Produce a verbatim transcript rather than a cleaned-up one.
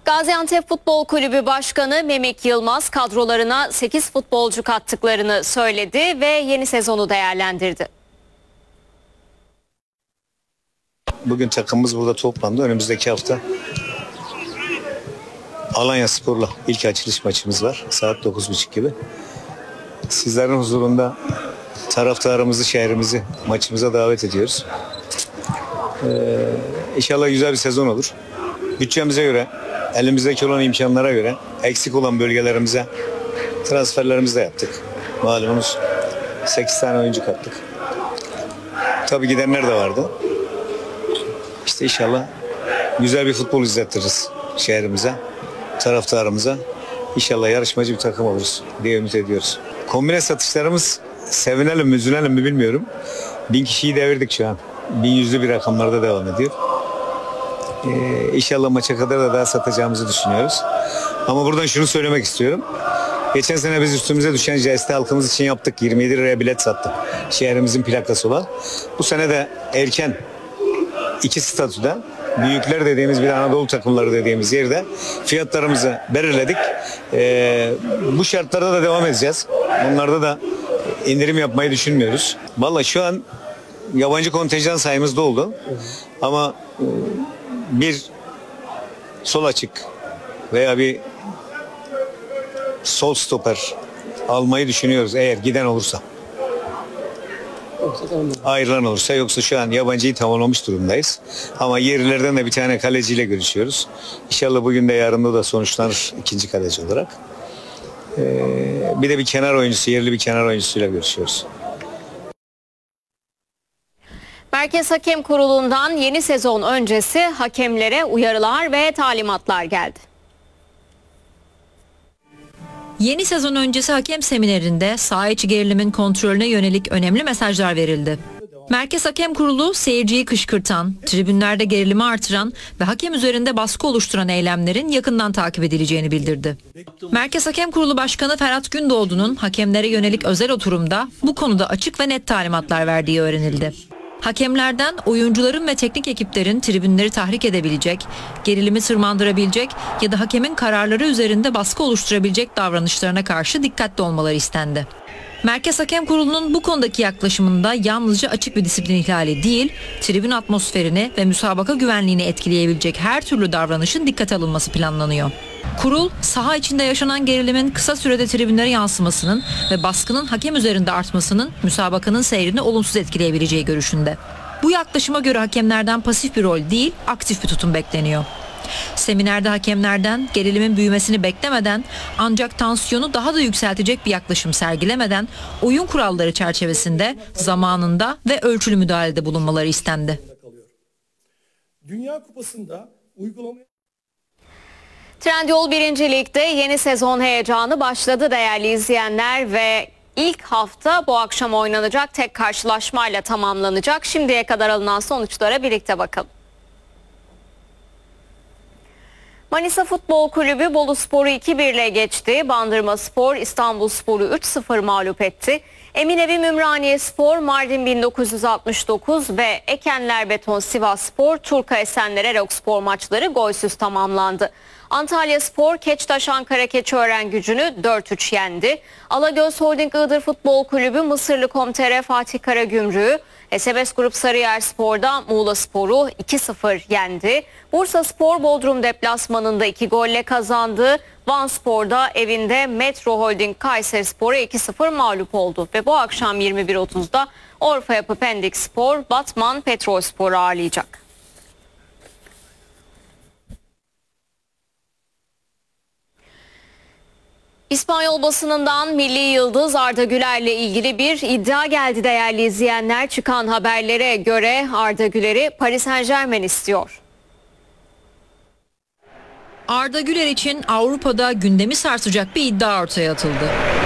Gaziantep Futbol Kulübü Başkanı Memik Yılmaz kadrolarına sekiz futbolcu kattıklarını söyledi ve yeni sezonu değerlendirdi. Bugün takımımız burada toplandı. Önümüzdeki hafta Alanyaspor'la ilk açılış maçımız var. Saat dokuz buçuk gibi. Sizlerin huzurunda taraftarımızı, şehrimizi maçımıza davet ediyoruz. Ee, İnşallah güzel bir sezon olur. Bütçemize göre, elimizdeki olan imkanlara göre eksik olan bölgelerimize transferlerimizi de yaptık. Malumunuz sekiz tane oyuncu kattık. Tabii gidenler de vardı. İşte inşallah güzel bir futbol izlettiririz şehrimize, taraftarımıza. İnşallah yarışmacı bir takım oluruz diye ümit ediyoruz. Kombine satışlarımız sevinelim mi, üzülelim mi bilmiyorum. Bin kişiyi devirdik şu an. Bin yüzlü bir rakamlarda devam ediyor. Ee, inşallah maça kadar da daha satacağımızı düşünüyoruz. Ama buradan şunu söylemek istiyorum. Geçen sene biz üstümüze düşen jesti halkımız için yaptık. yirmi yedi liraya bilet sattık. Şehrimizin plakası olan. Bu sene de erken iki statüde büyükler dediğimiz bir Anadolu takımları dediğimiz yerde fiyatlarımızı belirledik. Ee, bu şartlarda da devam edeceğiz. Bunlarda da indirim yapmayı düşünmüyoruz. Vallahi şu an yabancı kontenjan sayımız da oldu. Ama e, bir sol açık veya bir sol stoper almayı düşünüyoruz eğer giden olursa. Ayrılan olursa, yoksa şu an yabancıyı tamamlamış durumdayız. Ama yerlilerden de bir tane kaleciyle görüşüyoruz. İnşallah bugün de yarın da sonuçlanır ikinci kaleci olarak. Ee, bir de bir kenar oyuncusu, yerli bir kenar oyuncusuyla görüşüyoruz. Merkez Hakem Kurulu'ndan yeni sezon öncesi hakemlere uyarılar ve talimatlar geldi. Yeni sezon öncesi hakem seminerinde saha içi gerilimin kontrolüne yönelik önemli mesajlar verildi. Merkez Hakem Kurulu seyirciyi kışkırtan, tribünlerde gerilimi artıran ve hakem üzerinde baskı oluşturan eylemlerin yakından takip edileceğini bildirdi. Merkez Hakem Kurulu Başkanı Ferhat Gündoğdu'nun hakemlere yönelik özel oturumda bu konuda açık ve net talimatlar verdiği öğrenildi. Hakemlerden oyuncuların ve teknik ekiplerin tribünleri tahrik edebilecek, gerilimi tırmandırabilecek ya da hakemin kararları üzerinde baskı oluşturabilecek davranışlarına karşı dikkatli olmaları istendi. Merkez Hakem Kurulu'nun bu konudaki yaklaşımında yalnızca açık bir disiplin ihlali değil, tribün atmosferini ve müsabaka güvenliğini etkileyebilecek her türlü davranışın dikkate alınması planlanıyor. Kurul, saha içinde yaşanan gerilimin kısa sürede tribünlere yansımasının ve baskının hakem üzerinde artmasının müsabakanın seyrini olumsuz etkileyebileceği görüşünde. Bu yaklaşıma göre hakemlerden pasif bir rol değil, aktif bir tutum bekleniyor. Seminerde hakemlerden gerilimin büyümesini beklemeden ancak tansiyonu daha da yükseltecek bir yaklaşım sergilemeden oyun kuralları çerçevesinde zamanında ve ölçülü müdahalede bulunmaları istendi. Dünya Kupası'nda uygulamaya Trendyol birinci Lig'de yeni sezon heyecanı başladı değerli izleyenler ve ilk hafta bu akşam oynanacak tek karşılaşmayla tamamlanacak. Şimdiye kadar alınan sonuçlara birlikte bakalım. Manisa Futbol Kulübü Boluspor'u iki bir ile geçti. Bandırmaspor İstanbulspor'u üç sıfır mağlup etti. Eminönü Ümraniyespor Mardin bin dokuz yüz altmış dokuz ve Ekenler Beton Sivasspor Turka Esenler Erokspor maçları golsüz tamamlandı. Antalyaspor Keçtaş Ankara Keçiören-Gücü'nü dört üç yendi. Alagöz Holding Iğdır Futbol Kulübü Mısırlı Komtere Fatih Karagümrük'ü, S B S Grup Sarıyerspor'da Muğlaspor'u iki sıfır yendi. Bursaspor Bodrum deplasmanında iki golle kazandı. Vanspor'da evinde Metro Holding Kayserispor'a iki sıfır mağlup oldu. Ve bu akşam yirmi bir otuzda Orfa Yapı Pendikspor Batman Petrolspor'u ağırlayacak. İspanyol basınından milli yıldız Arda Güler'le ilgili bir iddia geldi değerli izleyenler. Çıkan haberlere göre Arda Güler'i Paris Saint-Germain istiyor. Arda Güler için Avrupa'da gündemi sarsacak bir iddia ortaya atıldı.